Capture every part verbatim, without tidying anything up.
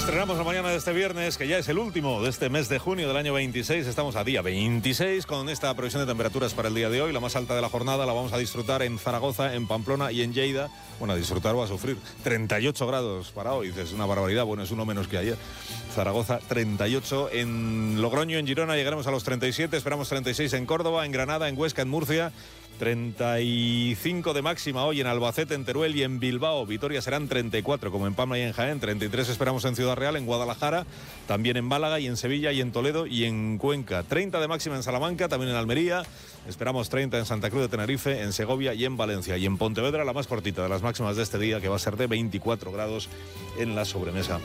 Estrenamos la mañana de este viernes, que ya es el último de este mes de junio del año veintiséis. Estamos a día veintiséis con esta previsión de temperaturas para el día de hoy. La más alta de la jornada la vamos a disfrutar en Zaragoza, en Pamplona y en Lleida. Bueno, a disfrutar o a sufrir. treinta y ocho grados para hoy. Es una barbaridad. Bueno, es uno menos que ayer. Zaragoza, treinta y ocho. En Logroño, en Girona, llegaremos a los treinta y siete. Esperamos treinta y seis en Córdoba, en Granada, en Huesca, en Murcia. treinta y cinco de máxima hoy en Albacete, en Teruel y en Bilbao. Vitoria serán treinta y cuatro, como en Palma y en Jaén. treinta y tres esperamos en Ciudad Real, en Guadalajara, también en Málaga y en Sevilla y en Toledo y en Cuenca. treinta de máxima en Salamanca, también en Almería. Esperamos treinta en Santa Cruz de Tenerife, en Segovia y en Valencia. Y en Pontevedra, la más cortita de las máximas de este día, que va a ser de veinticuatro grados en la sobremesa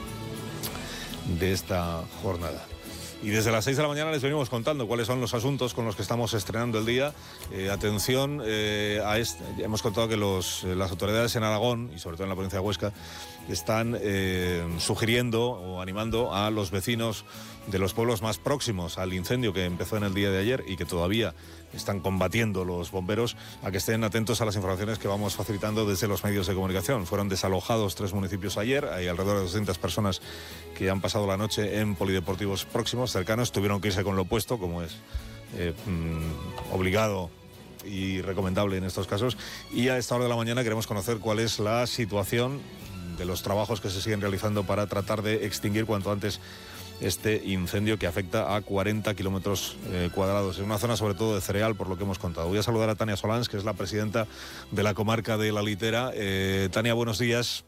de esta jornada. Y desde las seis de la mañana les venimos contando cuáles son los asuntos con los que estamos estrenando el día. Eh, atención, eh, a este, hemos contado que los, las autoridades en Aragón, y sobre todo en la provincia de Huesca, están eh, sugiriendo o animando a los vecinos de los pueblos más próximos al incendio que empezó en el día de ayer y que todavía están combatiendo los bomberos, a que estén atentos a las informaciones que vamos facilitando desde los medios de comunicación. Fueron desalojados tres municipios ayer, hay alrededor de doscientas personas que han pasado la noche en polideportivos próximos, cercanos, tuvieron que irse con lo opuesto, como es eh, mmm, obligado y recomendable en estos casos. Y a esta hora de la mañana queremos conocer cuál es la situación de los trabajos que se siguen realizando para tratar de extinguir cuanto antes este incendio que afecta a cuarenta kilómetros eh, cuadrados, en una zona sobre todo de cereal, por lo que hemos contado. Voy a saludar a Tania Solans, que es la presidenta de la comarca de La Litera. Eh, Tania, buenos días.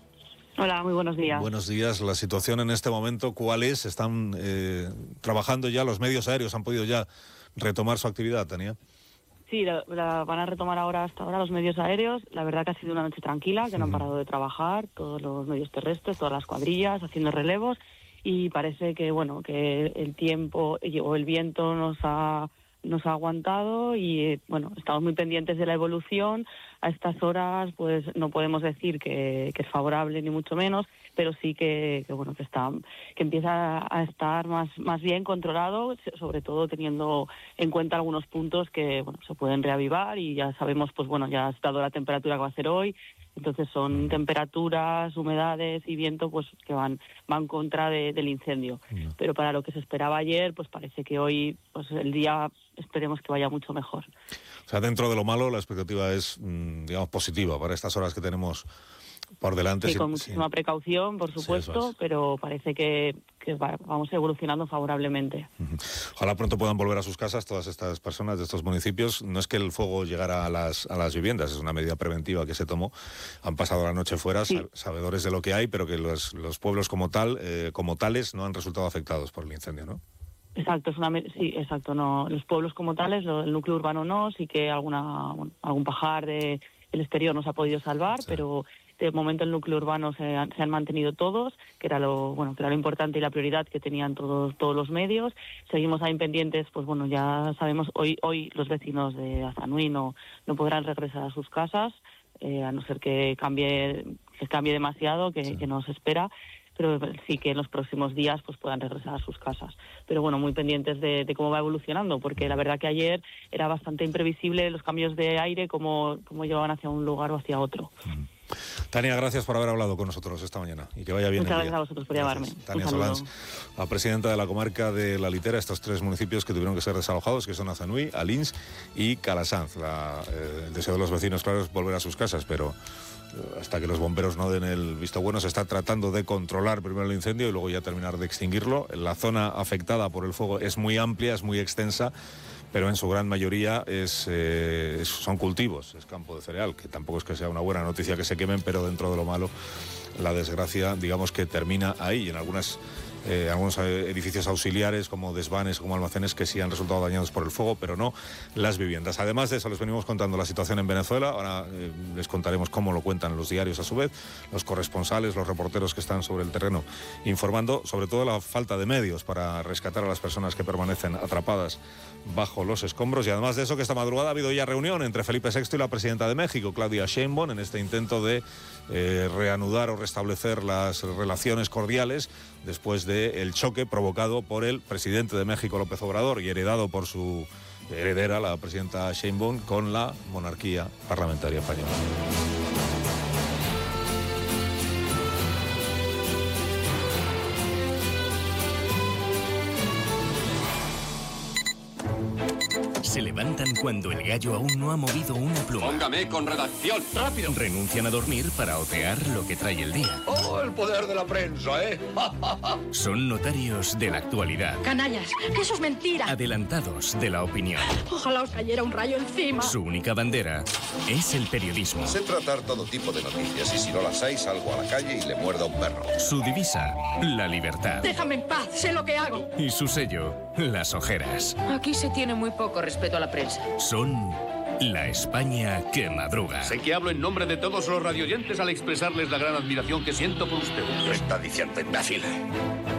Hola, muy buenos días. Buenos días. La situación en este momento, ¿cuál es? ¿Están eh, trabajando ya? ¿Los medios aéreos han podido ya retomar su actividad, Tania? Sí, la, la van a retomar ahora hasta ahora los medios aéreos. La verdad que ha sido una noche tranquila, que no han parado de trabajar, todos los medios terrestres, todas las cuadrillas, haciendo relevos. Y parece que bueno que el tiempo o el viento nos ha nos ha aguantado y bueno estamos muy pendientes de la evolución. A estas horas pues no podemos decir que, que es favorable ni mucho menos, pero sí que, que bueno que está que empieza a estar más más bien controlado, sobre todo teniendo en cuenta algunos puntos que bueno se pueden reavivar. Y ya sabemos pues bueno ya ha estado la temperatura que va a ser hoy. Entonces son temperaturas, humedades y viento pues que van van contra de, del incendio. No. Pero para lo que se esperaba ayer, pues parece que hoy pues el día esperemos que vaya mucho mejor. O sea, dentro de lo malo, la expectativa es, digamos, positiva para estas horas que tenemos por delante. Sí, con muchísima sí. precaución, por supuesto, sí, es. Pero parece que, que va, vamos evolucionando favorablemente. Uh-huh. Ojalá pronto puedan volver a sus casas todas estas personas de estos municipios. No es que el fuego llegara a las, a las viviendas, es una medida preventiva que se tomó. Han pasado la noche fuera, sí. sabedores de lo que hay, pero que los, los pueblos como tal, eh, como tales, no han resultado afectados por el incendio, ¿no? Exacto, es una sí, exacto, no, los pueblos como tales, lo, el núcleo urbano no, sí que alguna bueno, algún pajar de el exterior nos ha podido salvar, sí. Pero de momento el núcleo urbano se han, se han mantenido todos, que era lo bueno, que era lo importante y la prioridad que tenían todos todos los medios. Seguimos ahí pendientes, pues bueno, ya sabemos hoy hoy los vecinos de Azanui no, no podrán regresar a sus casas, eh, a no ser que cambie que cambie demasiado, que, sí. que nos espera. Pero sí que en los próximos días pues puedan regresar a sus casas. Pero bueno, muy pendientes de, de cómo va evolucionando, porque la verdad que ayer era bastante imprevisible los cambios de aire, cómo, cómo llevaban hacia un lugar o hacia otro. Mm. Tania, gracias por haber hablado con nosotros esta mañana y que vaya bien. Muchas el gracias día. a vosotros por llamarme. Tania Solans, la presidenta de la comarca de La Litera, estos tres municipios que tuvieron que ser desalojados, que son Azanui, Alins y Calasanz. La, eh, el deseo de los vecinos, claro, es volver a sus casas, pero hasta que los bomberos no den el visto bueno, se está tratando de controlar primero el incendio y luego ya terminar de extinguirlo. La zona afectada por el fuego es muy amplia, es muy extensa, pero en su gran mayoría es, eh, es, son cultivos, es campo de cereal, que tampoco es que sea una buena noticia que se quemen, pero dentro de lo malo, la desgracia, digamos que termina ahí. Y en algunas eh, algunos edificios auxiliares como desvanes, como almacenes, que sí han resultado dañados por el fuego, pero no las viviendas. Además de eso, les venimos contando la situación en Venezuela. Ahora eh, les contaremos cómo lo cuentan los diarios a su vez, los corresponsales, los reporteros que están sobre el terreno informando, sobre todo la falta de medios para rescatar a las personas que permanecen atrapadas bajo los escombros. Y además de eso, que esta madrugada ha habido ya reunión entre Felipe sexto y la presidenta de México, Claudia Sheinbaum, en este intento de eh, reanudar o restablecer las relaciones cordiales después del choque provocado por el presidente de México, López Obrador, y heredado por su heredera, la presidenta Sheinbaum, con la monarquía parlamentaria española. Se levantan cuando el gallo aún no ha movido una pluma. Póngame con redacción, rápido. Renuncian a dormir para otear lo que trae el día. ¡Oh, el poder de la prensa, eh! Son notarios de la actualidad. Canallas, que eso es mentira. Adelantados de la opinión. Ojalá os cayera un rayo encima. Su única bandera es el periodismo. Sé tratar todo tipo de noticias y si no las hay salgo a la calle y le muerdo a un perro. Su divisa, la libertad. Déjame en paz, sé lo que hago. Y su sello, las ojeras. Aquí se tiene muy poco respeto a la prensa. Son la España que madruga. Sé que hablo en nombre de todos los radioyentes al expresarles la gran admiración que siento por usted. ¿Qué está diciendo, imbécil?